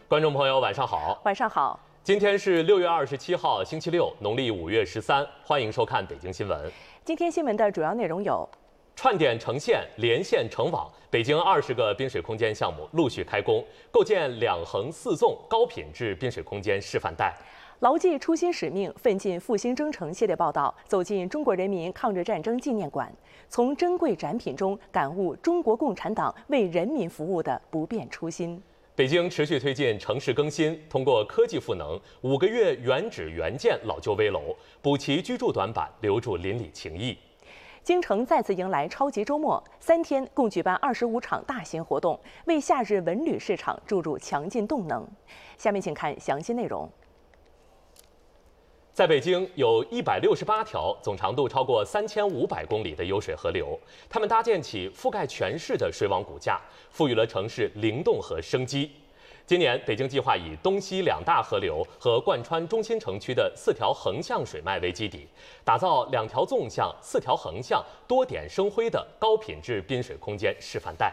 观众朋友，晚上好。 晚上好。 今天是6月27号，星期六，农历5月13。欢迎收看北京新闻。 今天新闻的主要内容有： 串点成线，连线成网，北京20个滨水空间项目陆续开工，构建2横4纵高品质滨水空间示范带。 牢记初心使命，奋进复兴征程系列报道走进中国人民抗日战争纪念馆，从珍贵展品中感悟中国共产党为人民服务的不变初心。 北京持续推进城市更新，通过科技赋能，5个月原址原建老旧危楼，补齐居住短板，留住邻里情谊。 京城再次迎来超级周末，3天共举办25场大型活动，为夏日文旅市场注入强劲动能。下面请看详细内容。 在北京有168条总长度超过3500公里的优水河流，它们搭建起覆盖全市的水网骨架，赋予了城市灵动和生机。今年，北京计划以东西2大河流和贯穿中心城区的4条横向水脉为基底，打造2条纵向、4条横向、多点生辉的高品质滨水空间示范带。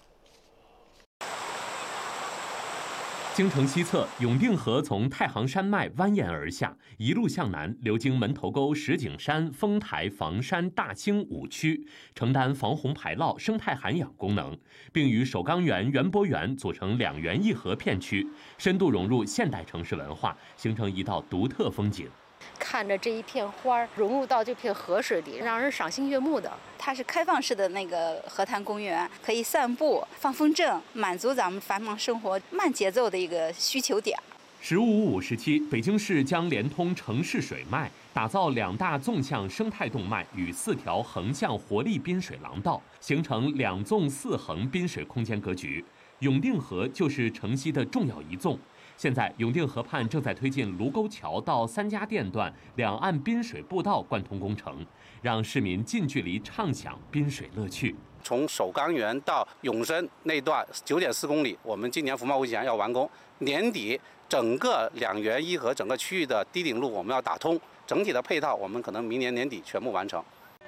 京城西侧，永定河从太行山脉蜿蜒而下，一路向南流经门头沟、石景山、丰台、房山、大兴5区，承担防洪排涝、生态涵养功能，并与首钢园、园博园组成2园1河片区，深度融入现代城市文化，形成一道独特风景。 看着这一片花融入到这片河水里，让人赏心悦目的。 它是开放式的那个河滩公园，可以散步、放风筝，满足咱们繁忙生活慢节奏的一个需求点。 1555时期，北京市将连通城市水脉，打造2大纵向生态动脉与4条横向活力滨水廊道，形成2纵4横滨水空间格局。永定河就是城西的重要一纵。现在，永定河畔正在推进卢沟桥到3家店段两岸滨水步道贯通工程，让市民近距离畅享滨水乐趣。 从首钢园到永深那段9.4公里，我们今年服贸会前要完工，年底整个2园1河整个区域的堤顶路我们要打通，整体的配套我们可能明年年底全部完成。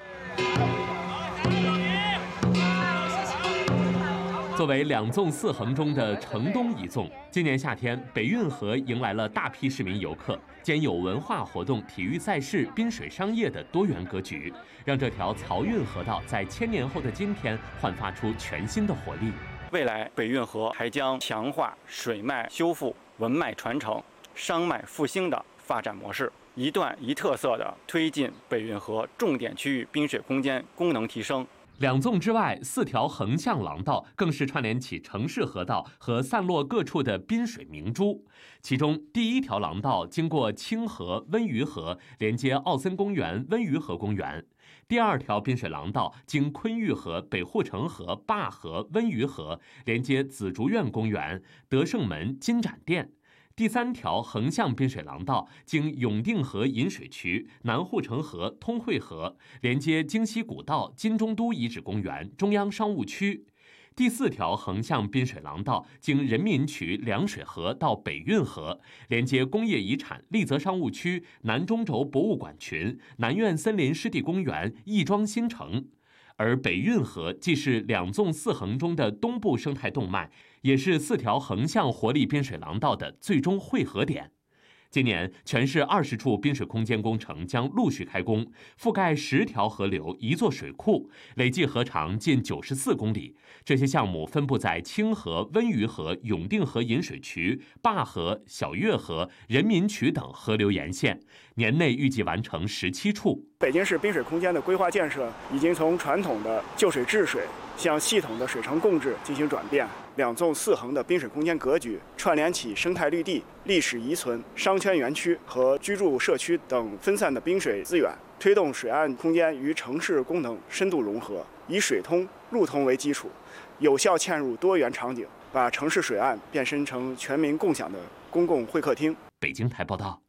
作为2纵4横中的城东一纵，今年夏天北运河迎来了大批市民游客，兼有文化活动、体育赛事、滨水商业的多元格局，让这条漕运河道在1000年后的今天焕发出全新的活力。 未来北运河还将强化水脉修复、文脉传承、商脉复兴的发展模式，一段一特色地推进北运河重点区域滨水空间功能提升。 2纵之外，4条横向廊道更是串联起城市河道和散落各处的滨水明珠。其中，第1条廊道经过清河、温榆河，连接奥森公园、温榆河公园；第2条滨水廊道经昆玉河、北护城河、灞河、温榆河，连接紫竹院公园、德胜门、金盏殿。第3条横向滨水廊道经永定河引水区、南护城河、通惠河，连接京西古道、金中都遗址公园、中央商务区。第4条横向滨水廊道经人民渠、凉水河到北运河，连接工业遗产、丽泽商务区、南中轴博物馆群、南苑森林湿地公园、亦庄新城。而北运河既是2纵4横中的东部生态动脉，也是4条横向活力滨水廊道的最终汇合点。今年，全市20处滨水空间工程将陆续开工，覆盖10条河流、1座水库，累计河长近94公里。这些项目分布在清河、温榆河、永定河引水渠、灞河、小月河、人民渠等河流沿线，年内预计完成17处。 北京市滨水空间的规划建设已经从传统的就水治水向系统的水城共治进行转变。2纵4横的滨水空间格局串联起生态绿地、历史遗存、商圈园区和居住社区等分散的滨水资源，推动水岸空间与城市功能深度融合，以水通、路通为基础，有效嵌入多元场景，把城市水岸变身成全民共享的公共会客厅。 北京台报道。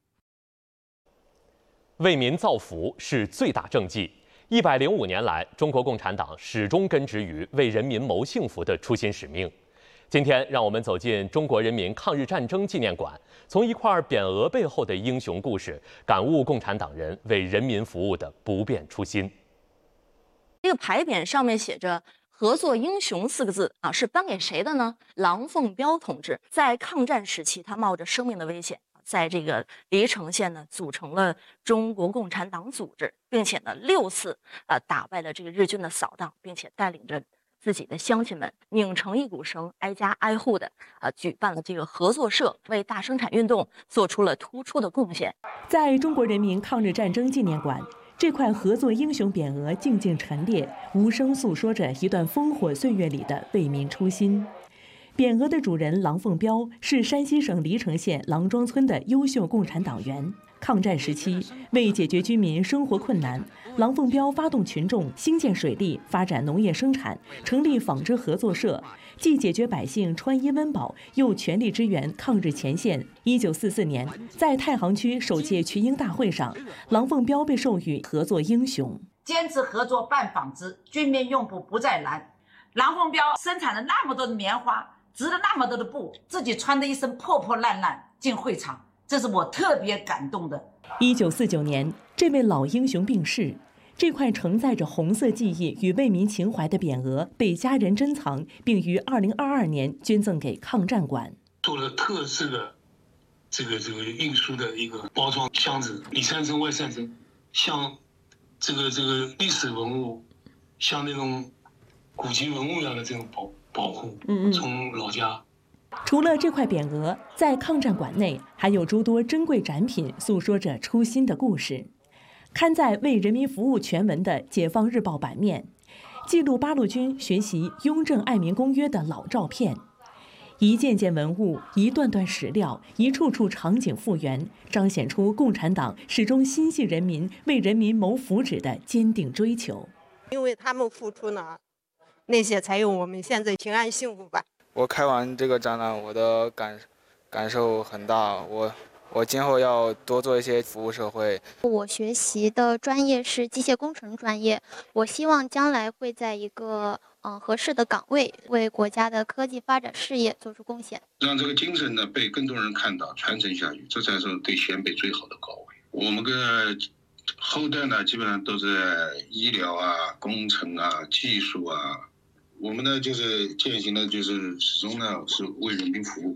为民造福是最大政绩。105年来，中国共产党始终根植于为人民谋幸福的初心使命。今天，让我们走进中国人民抗日战争纪念馆，从一块匾额背后的英雄故事，感悟共产党人为人民服务的不变初心。 这个牌匾上面写着“ 合作英雄4个字啊，是颁给谁的呢？郎凤彪同志在抗战时期，他冒着生命的危险，在这个黎城县呢，组成了中国共产党组织，并且呢6次打败了这个日军的扫荡，并且带领着自己的乡亲们拧成一股绳，挨家挨户的举办了这个合作社，为大生产运动做出了突出的贡献。 在中国人民抗日战争纪念馆，这块合作英雄匾额静静陈列，无声诉说着一段烽火岁月里的为民初心。匾额的主人郎凤彪是山西省黎城县郎庄村的优秀共产党员。抗战时期，为解决居民生活困难，郎凤彪发动群众兴建水利，发展农业生产，成立纺织合作社，既解决百姓穿衣温饱，又全力支援抗日前线。1944年，在太行区首届群英大会上，郎凤彪被授予合作英雄。 坚持合作办纺织，军民用布不再难。郎凤彪生产了那么多的棉花，织了那么多的布，自己穿的一身破破烂烂进会场，这是我特别感动的。 1949年，这位老英雄病逝，这块承载着红色记忆与为民情怀的匾额被家人珍藏，并于2022年捐赠给抗战馆。 做了特制的这个运输的一个包装箱子，里3层外3层，像这个历史文物，像那种古籍文物一样的这种保护。从老家。 除了这块匾额，在抗战馆内还有诸多珍贵展品，诉说着初心的故事。刊在《为人民服务》全文的《解放日报》版面，记录八路军学习《雍正爱民公约》的老照片，一件件文物，一段段史料，一处处场景复原，彰显出共产党始终心系人民、为人民谋福祉的坚定追求。 因为他们付出呢，那些才有我们现在平安幸福吧。 我开完这个展览，我的感受很大。我今后要多做一些服务社会。 我学习的专业是机械工程专业，我希望将来会在一个合适的岗位，为国家的科技发展事业做出贡献。 让这个精神呢被更多人看到，传承下去，这才是对陕北最好的高位。我们的后代呢，基本上都是医疗啊、工程啊、技术啊。我们呢，就是践行的，就是始终呢是为人民服务，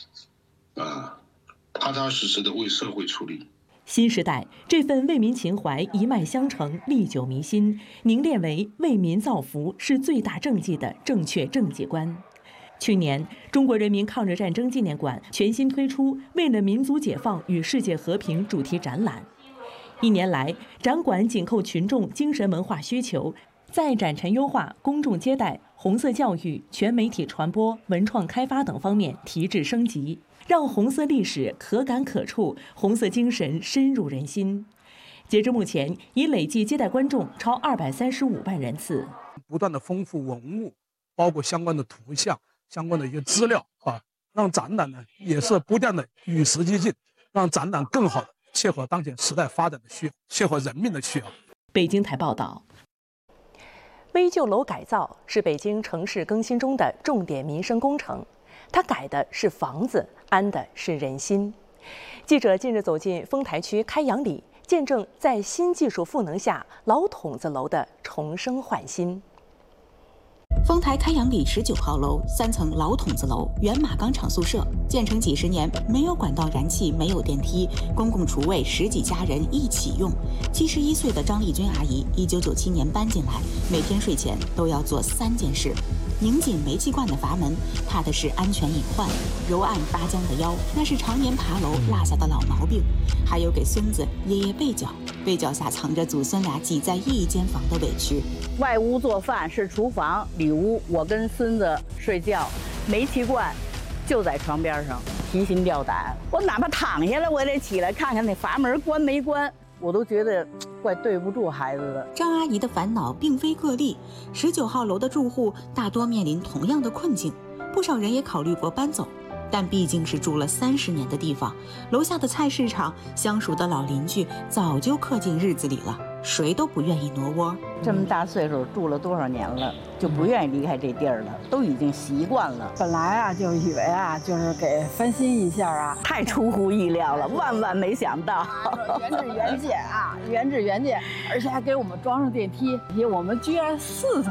踏踏实实的为社会出力。 新时代这份为民情怀一脉相承，历久弥新，凝练为为民造福是最大政绩的正确政绩观。去年，中国人民抗日战争纪念馆全新推出“为了民族解放与世界和平”主题展览。1年来，展馆紧扣群众精神文化需求，在展陈优化、公众接待、红色教育、全媒体传播、文创开发等方面提质升级，让红色历史可感可触，红色精神深入人心。截至目前，已累计接待观众超235万人次。 不断的丰富文物，包括相关的图像、相关的一些资料让展览呢也是不断的与时俱进，让展览更好的切合当前时代发展的需要，切合人民的需要。 北京台报道。危旧楼改造是北京城市更新中的重点民生工程，它改的是房子，安的是人心。记者近日走进丰台区开阳里，见证在新技术赋能下老筒子楼的重生焕新。 丰台开阳里19号楼3层老筒子楼，原马钢厂宿舍，建成几十年，没有管道燃气，没有电梯，公共厨卫10几家人一起用。71岁的张丽君阿姨1997年搬进来，每天睡前都要做3件事：拧紧煤气罐的阀门，怕的是安全隐患；揉按八江的腰，那是常年爬楼落下的老毛病；还有给孙子爷爷背脚，背脚下藏着祖孙俩挤在一间房的委屈。 外屋做饭是厨房，里屋我跟孙子睡觉，煤气罐就在床边上，提心吊胆。我哪怕躺下来，我也得起来看看那阀门关没关，我都觉得怪对不住孩子的。 张阿姨的烦恼并非个例，19号楼的住户大多面临同样的困境，不少人也考虑过搬走。但毕竟是住了30年的地方，楼下的菜市场、相熟的老邻居早就刻进日子里了，谁都不愿意挪窝。 这么大岁数住了多少年了，就不愿意离开这地儿了，都已经习惯了。 本来就以为就是给翻新一下太出乎意料了，万万没想到。 原址原建，而且还给我们装上电梯，我们居然4层